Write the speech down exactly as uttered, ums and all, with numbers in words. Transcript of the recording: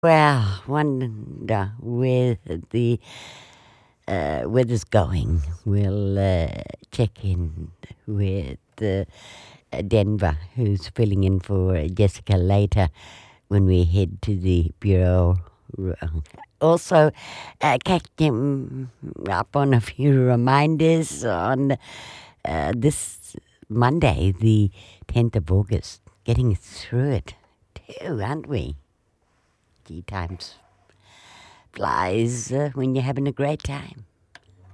Well, wonder where the uh, weather's going. We'll uh, check in with uh, Denver, who's filling in for Jessica later when we head to the bureau. Also, uh, catch him up on a few reminders on uh, this Monday, the tenth of August. Getting through it too, aren't we? Tea times flies uh, when you're having a great time.